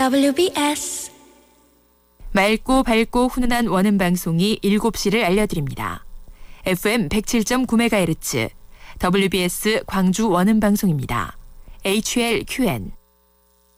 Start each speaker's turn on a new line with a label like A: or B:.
A: WBS
B: 맑고 밝고 훈훈한 원음 방송이 7시를 알려드립니다. FM 107.9MHz WBS 광주 원음 방송입니다. HLQN